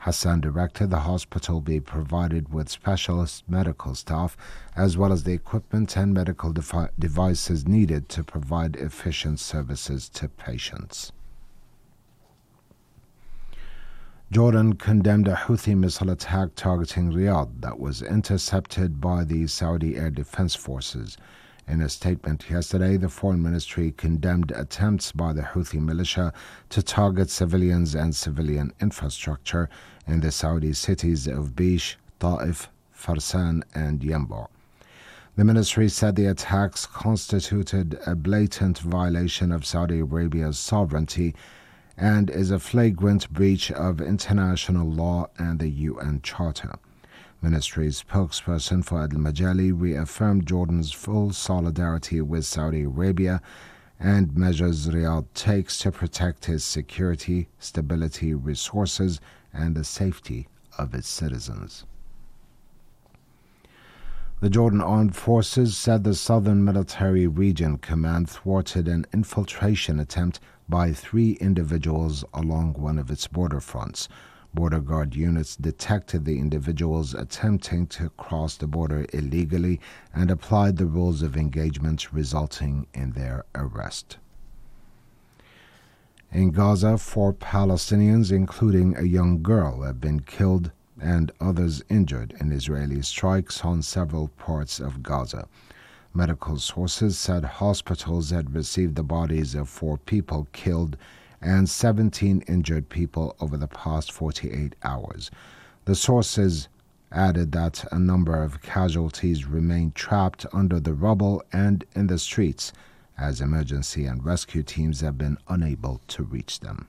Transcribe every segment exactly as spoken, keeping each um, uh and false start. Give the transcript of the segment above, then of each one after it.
Hassan directed the hospital be provided with specialist medical staff as well as the equipment and medical devi- devices needed to provide efficient services to patients. Jordan condemned a Houthi missile attack targeting Riyadh that was intercepted by the Saudi Air Defense Forces. In a statement yesterday, the Foreign Ministry condemned attempts by the Houthi militia to target civilians and civilian infrastructure in the Saudi cities of Bish, Ta'if, Farsan, and Yanbu. The ministry said the attacks constituted a blatant violation of Saudi Arabia's sovereignty and is a flagrant breach of international law and the U N Charter. Ministry spokesperson Fouad Al-Majali reaffirmed Jordan's full solidarity with Saudi Arabia and measures Riyadh takes to protect its security, stability, resources, and the safety of its citizens. The Jordan Armed Forces said the Southern Military Region Command thwarted an infiltration attempt by three individuals along one of its border fronts. Border Guard units detected the individuals attempting to cross the border illegally and applied the rules of engagement, resulting in their arrest. In Gaza, four Palestinians, including a young girl, have been killed and others injured in Israeli strikes on several parts of Gaza. Medical sources said hospitals had received the bodies of four people killed and seventeen injured people over the past forty-eight hours. The sources added that a number of casualties remain trapped under the rubble and in the streets, as emergency and rescue teams have been unable to reach them.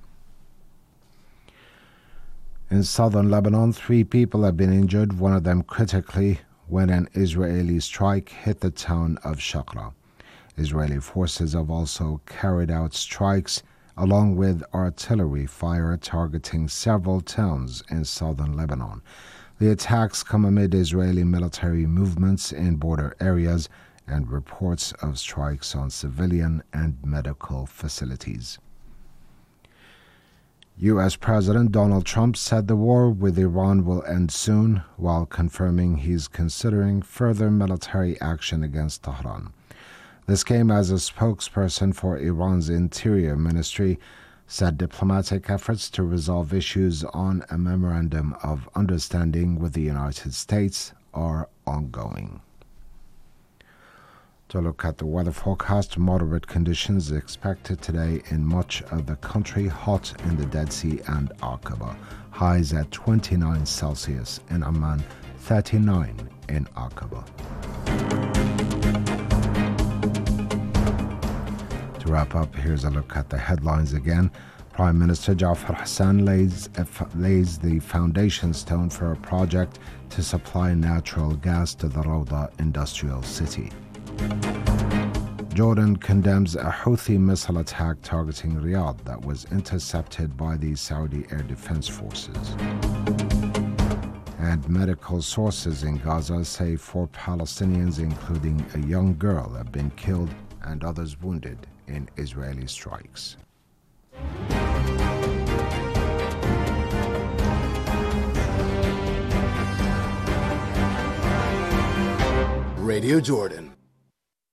In southern Lebanon, three people have been injured, one of them critically, when an Israeli strike hit the town of Shaqra. Israeli forces have also carried out strikes along with artillery fire targeting several towns in southern Lebanon. The attacks come amid Israeli military movements in border areas and reports of strikes on civilian and medical facilities. U S President Donald Trump said the war with Iran will end soon, while confirming he's considering further military action against Tehran. This came as a spokesperson for Iran's Interior Ministry said diplomatic efforts to resolve issues on a memorandum of understanding with the United States are ongoing. To look at the weather forecast, moderate conditions expected today in much of the country, hot in the Dead Sea and Aqaba. Highs at twenty-nine Celsius in Amman, thirty-nine in Aqaba. To wrap up, here's a look at the headlines again. Prime Minister Jafar Hassan lays, lays the foundation stone for a project to supply natural gas to the Rawda industrial city. Jordan condemns a Houthi missile attack targeting Riyadh that was intercepted by the Saudi Air Defense Forces. And medical sources in Gaza say four Palestinians, including a young girl, have been killed and others wounded in Israeli strikes. Radio Jordan.